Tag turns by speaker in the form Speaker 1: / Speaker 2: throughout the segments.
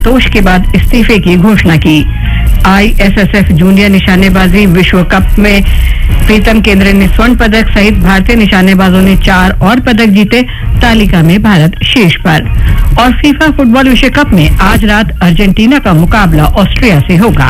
Speaker 1: संतोष के बाद इस्तीफे की घोषणा की। ISSF जूनियर निशानेबाजी विश्व कप में प्रीतम केंद्रे ने स्वर्ण पदक सहित भारतीय निशानेबाजों ने 4 और पदक जीते। तालिका में भारत शीर्ष पर। और फीफा फुटबॉल विश्व कप में आज रात अर्जेंटीना का मुकाबला ऑस्ट्रिया से होगा।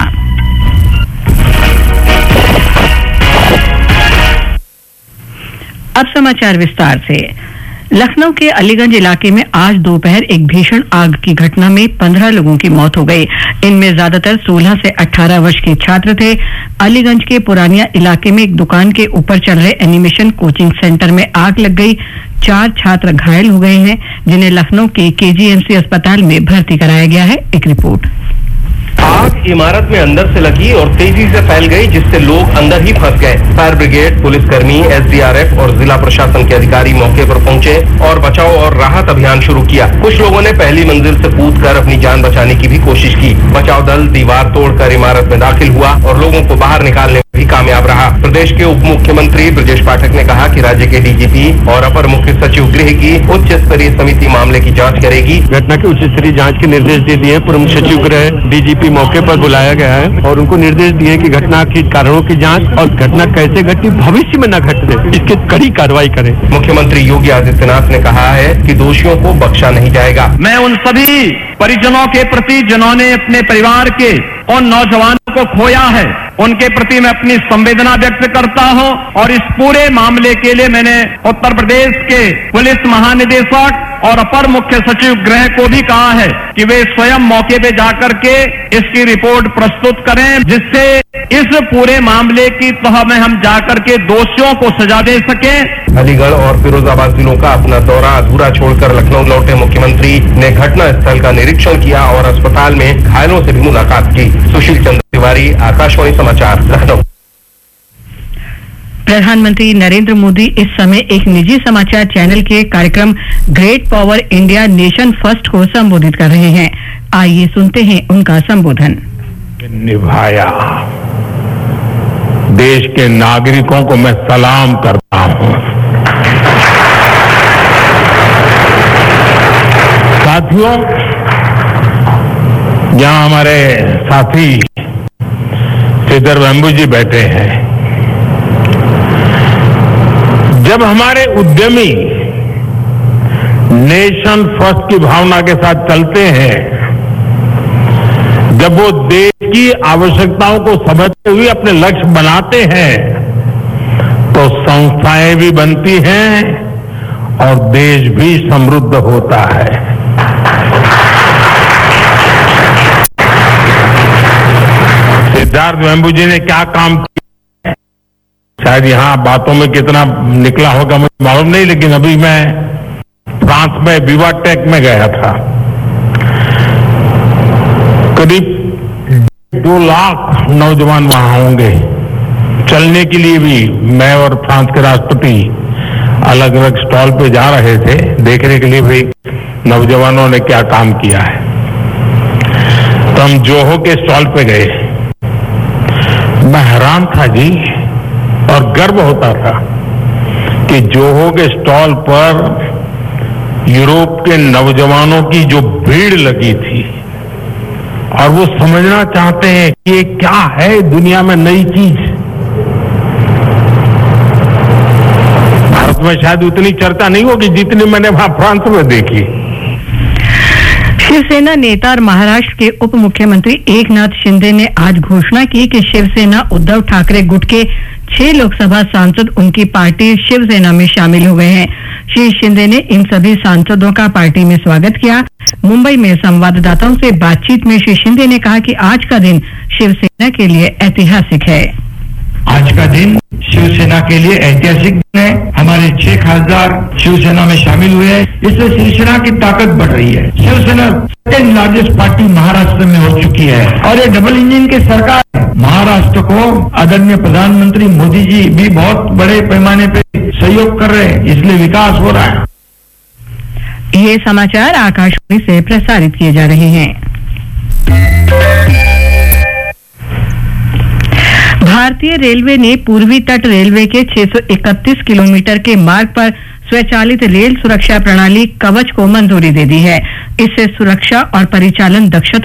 Speaker 1: अब समाचार विस्तार से। लखनऊ के अलीगंज इलाके में आज दोपहर एक भीषण आग की घटना में 15 लोगों की मौत हो गई। इनमें ज्यादातर 16 से 18 वर्ष के छात्र थे। अलीगंज के पुरानिया इलाके में एक दुकान के ऊपर चल रहे एनिमेशन कोचिंग सेंटर में आग लग गई। 4 छात्र घायल हो गए हैं, जिन्हें लखनऊ के KGMC अस्पताल में भर्ती कराया गया है। एक रिपोर्ट।
Speaker 2: आग इमारत में अंदर से लगी और तेजी से फैल गई, जिससे लोग अंदर ही फंस गए। फायर ब्रिगेड, पुलिसकर्मी, SDRF और जिला प्रशासन के अधिकारी मौके पर पहुंचे और बचाव और राहत अभियान शुरू किया। कुछ लोगों ने पहली मंजिल से कूदकर अपनी जान बचाने की भी कोशिश की। बचाव दल दीवार तोड़कर इमारत में दाखिल हुआ और लोगों को बाहर निकालने में भी कामयाब रहा। प्रदेश के उप मुख्यमंत्री ब्रजेश पाठक ने कहा कि राज्य के DGP और अपर मुख्य सचिव गृह की उच्च स्तरीय समिति मामले की जाँच करेगी।
Speaker 3: घटना की उच्च स्तरीय जाँच के निर्देश दे दिए। प्रमुख सचिव गृह DGP मौके पर बुलाया गया है और उनको निर्देश दिए कि घटना के कारणों की जांच और घटना कैसे घटी, भविष्य में न घटने, इसकी कड़ी कार्रवाई करें।
Speaker 2: मुख्यमंत्री योगी आदित्यनाथ ने कहा है कि दोषियों को बख्शा नहीं जाएगा।
Speaker 4: मैं उन सभी परिजनों के प्रति जिन्होंने अपने परिवार के उन नौजवानों को खोया है, उनके प्रति मैं अपनी संवेदना व्यक्त करता हूं और इस पूरे मामले के लिए मैंने उत्तर प्रदेश के पुलिस महानिदेशक और अपर मुख्य सचिव गृह को भी कहा है कि वे स्वयं मौके पे जाकर के इसकी रिपोर्ट प्रस्तुत करें, जिससे इस पूरे मामले की तह में हम जाकर के दोषियों को सजा दे सकें।
Speaker 2: अलीगढ़ और फिरोजाबाद जिलों का अपना दौरा अधूरा छोड़कर लखनऊ लौटे मुख्यमंत्री ने घटना स्थल का निरीक्षण किया और अस्पताल में घायलों से भी मुलाकात की। सुशील चंद्र तिवारी, आकाशवाणी समाचार, लखनऊ।
Speaker 1: प्रधानमंत्री नरेंद्र मोदी इस समय एक निजी समाचार चैनल के कार्यक्रम great power India nation first को संबोधित कर रहे हैं। आइए सुनते हैं उनका संबोधन।
Speaker 3: निभाया। देश के नागरिकों को मैं सलाम करता हूं। साथियों, यहां हमारे साथी श्रीधर वेम्बू जी बैठे हैं। जब हमारे उद्यमी नेशन फर्स्ट की भावना के साथ चलते हैं, जब वो देश की आवश्यकताओं को समझते हुए अपने लक्ष्य बनाते हैं, तो संस्थाएं भी बनती हैं और देश भी समृद्ध होता है। सिद्धार्थ वेम्बू जी ने क्या काम किया, शायद यहां बातों में कितना निकला होगा मुझे मालूम नहीं, लेकिन अभी मैं फ्रांस में विवाटेक में गया था। करीब 2 लाख नौजवान वहां होंगे। चलने के लिए भी मैं और फ्रांस के राष्ट्रपति अलग अलग स्टॉल पे जा रहे थे, देखने के लिए भी नौजवानों ने क्या काम किया है। तो हम जोहो के स्टॉल पे गए। मैं हैरान था जी, और गर्व होता था कि जोहो के स्टॉल पर यूरोप के नौजवानों की जो भीड़ लगी थी, और वो समझना चाहते हैं कि ये क्या है दुनिया में नई चीज। भारत में शायद उतनी चर्चा नहीं होगी जितनी मैंने वहां फ्रांस में देखी।
Speaker 1: शिवसेना नेता और महाराष्ट्र के उप मुख्यमंत्री एकनाथ शिंदे ने आज घोषणा की कि शिवसेना उद्धव ठाकरे गुट के 6 लोकसभा सांसद उनकी पार्टी शिवसेना में शामिल हो गए हैं। श्री शिंदे ने इन सभी सांसदों का पार्टी में स्वागत किया। मुंबई में संवाददाताओं से बातचीत में श्री शिंदे ने कहा कि आज का दिन शिवसेना के लिए ऐतिहासिक है।
Speaker 5: आज का दिन शिवसेना के लिए ऐतिहासिक दिन है। हमारे 6 खासदार शिवसेना में शामिल हुए हैं, इससे शिवसेना की ताकत बढ़ रही है। Shiv Sena second largest party Maharashtra में हो चुकी है और ये डबल इंजन की सरकार है। महाराष्ट्र को आदरणीय प्रधानमंत्री मोदी जी भी बहुत बड़े पैमाने पे सहयोग कर रहे हैं, इसलिए विकास हो रहा है।
Speaker 1: ये समाचार आकाशवाणी से प्रसारित किए जा रहे हैं। भारतीय रेलवे ने पूर्वी तट रेलवे के 631 किलोमीटर के मार्ग पर स्वचालित रेल सुरक्षा प्रणाली कवच को मंजूरी दे दी है। इससे सुरक्षा और परिचालन दक्षता